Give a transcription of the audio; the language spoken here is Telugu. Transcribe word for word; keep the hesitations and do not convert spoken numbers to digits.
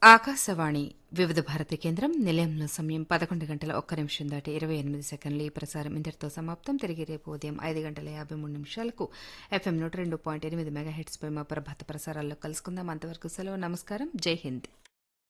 ఆకాశవాణి వివిధ భారతి కేంద్రం నిలయంలో సమయం పదకొండు గంటల ఒక్క నిమిషం దాటి ఇరవై ఎనిమిది సెకండ్లు. ఈ ప్రసారం ఇంతటితో సమాప్తం. తిరిగి రేపు ఉదయం ఐదు గంటల యాభై మూడు నిమిషాలకు ఎఫ్ఎం నూట రెండు పాయింట్ ఎనిమిది మెగాహెట్స్ పై మా ప్రభాత ప్రసారాల్లో కలుసుకుందాం. అంతవరకు సెలవు. నమస్కారం. జై హింద్.